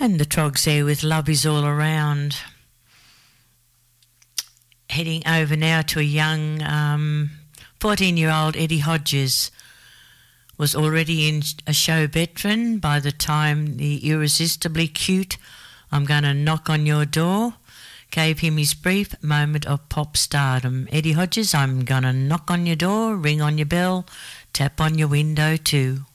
And the Trogs there with Love Is All Around. Heading over now to a young 14-year-old Eddie Hodges. Was already in a show veteran by the time the irresistibly cute I'm Gonna Knock on Your Door gave him his brief moment of pop stardom. Eddie Hodges, I'm gonna knock on your door, ring on your bell, tap on your window too.